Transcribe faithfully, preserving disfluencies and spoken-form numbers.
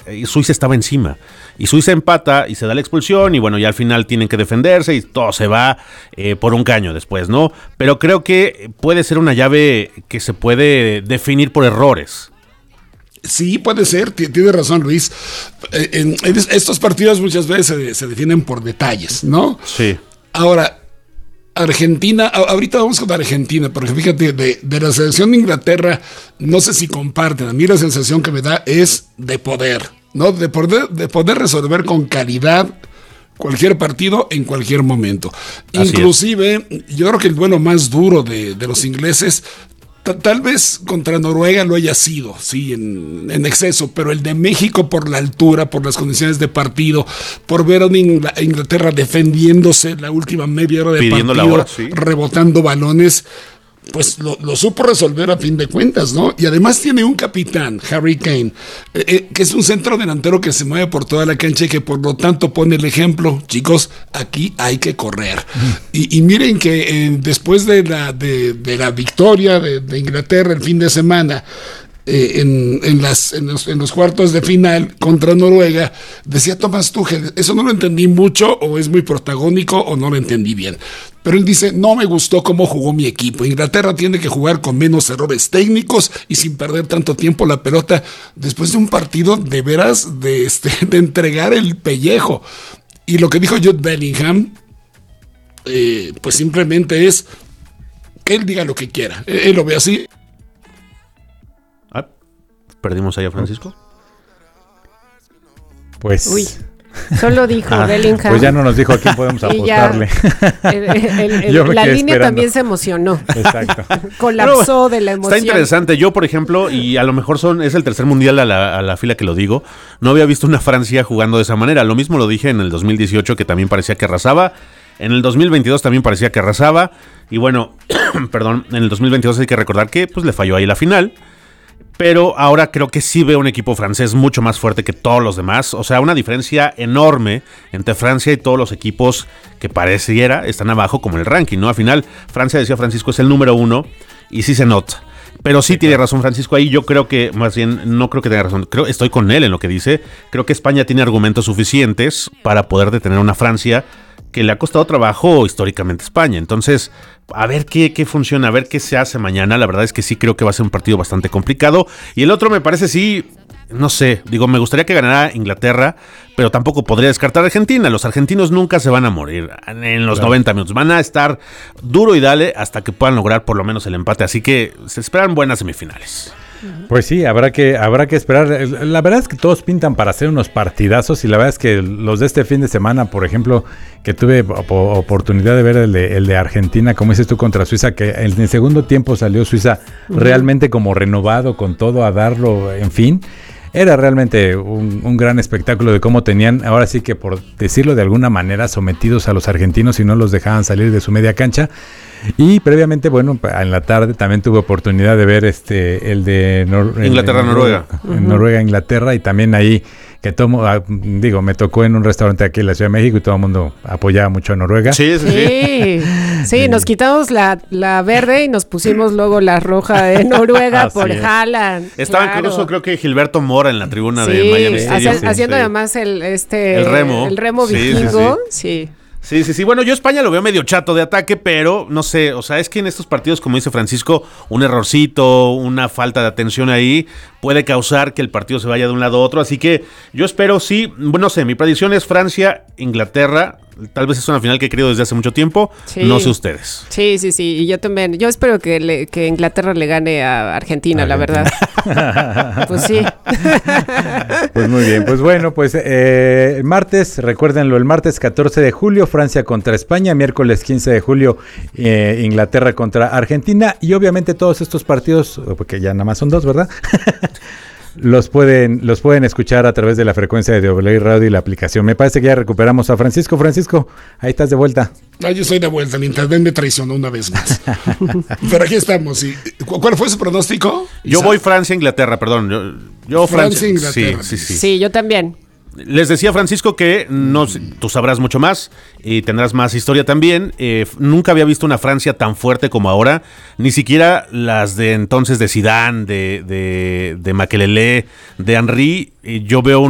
Suiza estaba encima. Y Suiza empata y se da la expulsión y bueno, ya al final tienen que defenderse y todo se va eh, por un caño después, ¿no? Pero creo que puede ser una llave que se puede definir por errores. Sí, puede ser, tiene razón Luis. En, en estos partidos muchas veces se, se definen por detalles, ¿no? Sí. Ahora, Argentina, ahorita vamos con Argentina, porque fíjate, de, de la selección de Inglaterra, no sé si comparten, a mí la sensación que me da es de poder, ¿no? De poder, de poder resolver con calidad cualquier partido en cualquier momento. Así Inclusive, es. Yo creo que el duelo más duro de, de los ingleses, t- tal vez contra Noruega lo haya sido, sí, en, en exceso, pero el de México por la altura, por las condiciones de partido, por ver a Ingl- Inglaterra defendiéndose la última media hora de Pidiendo partido, la hora, sí. rebotando balones, pues lo, lo supo resolver a fin de cuentas, ¿no? Y además tiene un capitán, Harry Kane, eh, eh, que es un centro delantero que se mueve por toda la cancha y que por lo tanto pone el ejemplo, chicos, aquí hay que correr. Uh-huh. Y, y miren que eh, después de la, de, de la victoria de, de Inglaterra el fin de semana, Eh, en, en, las, en, los, en los cuartos de final contra Noruega, decía Thomas Tuchel, eso no lo entendí mucho, o es muy protagónico, o no lo entendí bien. Pero él dice, no me gustó cómo jugó mi equipo. Inglaterra tiene que jugar con menos errores técnicos y sin perder tanto tiempo la pelota, después de un partido de veras de, este, de entregar el pellejo. Y lo que dijo Jude Bellingham, eh, pues simplemente es que él diga lo que quiera. Él, él lo ve así. ¿Perdimos ahí a Francisco? Pues... Uy, solo dijo ah, Bellingham. Pues ya no nos dijo a quién podemos apostarle. El, el, el, la línea esperando. También se emocionó. Exacto. Colapsó de la emoción. Está interesante. Yo, por ejemplo, y a lo mejor son es el tercer mundial a la, a la fila que lo digo, no había visto una Francia jugando de esa manera. Lo mismo lo dije en el dos mil dieciocho, que también parecía que arrasaba. En el dos mil veintidós también parecía que arrasaba. Y bueno, perdón, en el dos mil veintidós hay que recordar que pues le falló ahí la final. Pero ahora creo que sí veo un equipo francés mucho más fuerte que todos los demás. O sea, una diferencia enorme entre Francia y todos los equipos que pareciera están abajo como el ranking, ¿no? Al final, Francia, decía Francisco, es el número uno y sí se nota. Pero sí, sí tiene claro. razón Francisco ahí. Yo creo que, más bien, no creo que tenga razón. Creo, estoy con él en lo que dice. Creo que España tiene argumentos suficientes para poder detener a una Francia que le ha costado trabajo históricamente a España. Entonces, a ver qué, qué funciona, a ver qué se hace mañana. La verdad es que sí creo que va a ser un partido bastante complicado. Y el otro me parece sí, no sé, digo, me gustaría que ganara Inglaterra, pero tampoco podría descartar a Argentina. Los argentinos nunca se van a morir en los claro. noventa minutos. Van a estar duro y dale hasta que puedan lograr por lo menos el empate. Así que se esperan buenas semifinales. Pues sí, habrá que habrá que esperar. La verdad es que todos pintan para hacer unos partidazos y la verdad es que los de este fin de semana, por ejemplo, que tuve op- oportunidad de ver el de, el de Argentina, como dices tú, contra Suiza, que en el segundo tiempo salió Suiza uh-huh. realmente como renovado con todo a darlo, en fin. Era realmente un, un gran espectáculo de cómo tenían, ahora sí que por decirlo de alguna manera, sometidos a los argentinos y no los dejaban salir de su media cancha. Y previamente, bueno, en la tarde también tuve oportunidad de ver este el de Nor- Inglaterra-Noruega. En, en Noruega-Inglaterra, y también ahí que tomo, digo, me tocó en un restaurante aquí en la Ciudad de México y todo el mundo apoyaba mucho a Noruega. Sí, sí, sí. Sí, sí, nos quitamos la, la verde y nos pusimos luego la roja de Noruega por es. Haaland. Estaba claro. incluso creo que Gilberto Mora en la tribuna sí, de Miami Stadium. Sí, haciendo sí. además el este el remo, el remo vikingo, sí. sí. sí. Sí, sí, sí. Bueno, yo España lo veo medio chato de ataque, pero no sé, o sea, es que en estos partidos, como dice Francisco, un errorcito, una falta de atención ahí puede causar que el partido se vaya de un lado a otro, así que yo espero, sí, bueno, no sé, mi predicción es Francia, Inglaterra, tal vez es una final que he querido desde hace mucho tiempo, sí. no sé ustedes. Sí, sí, sí, y yo también, yo espero que, le, que Inglaterra le gane a Argentina, Argentina. la verdad. Pues sí. Pues muy bien, pues bueno, pues eh, el martes, recuérdenlo, el martes catorce de julio, Francia contra España, miércoles quince de julio, eh, Inglaterra contra Argentina, y obviamente todos estos partidos, porque ya nada más son dos, ¿verdad? Los pueden, los pueden escuchar a través de la frecuencia de W Radio y la aplicación. Me parece que ya recuperamos a Francisco. Francisco, ahí estás de vuelta. Ah, yo estoy de vuelta, el internet me traicionó una vez más. Pero aquí estamos. ¿Y cuál fue su pronóstico? Yo Isa? voy Francia-Inglaterra, perdón. Yo, yo Francia, Francia-Inglaterra. Sí, sí, sí. Sí, yo también. Les decía Francisco que no, tú sabrás mucho más y tendrás más historia también. Eh, nunca había visto una Francia tan fuerte como ahora, ni siquiera las de entonces de Zidane, de, de, de Makelele, de Henry. Y yo veo